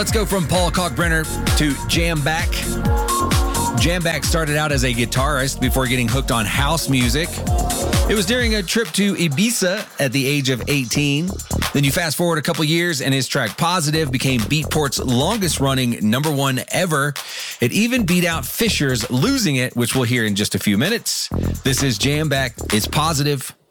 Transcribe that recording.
Let's go from Paul Kalkbrenner to Jam Back. Jam Back started out as a guitarist before getting hooked on house music. It was during a trip to Ibiza at the age of 18. Then you fast forward a couple years and his track Positive became Beatport's longest running #1 ever. It even beat out Fisher's Losing It, which we'll hear in just a few minutes. This is Jam Back. It's Positive.